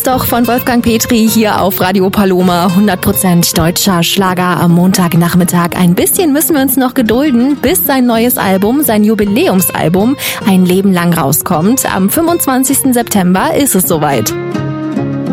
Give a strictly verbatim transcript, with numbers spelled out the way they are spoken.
ist doch von Wolfgang Petri hier auf Radio Paloma. hundert Prozent deutscher Schlager am Montagnachmittag. Ein bisschen müssen wir uns noch gedulden, bis sein neues Album, sein Jubiläumsalbum, ein Leben lang rauskommt. Am fünfundzwanzigsten September ist es soweit.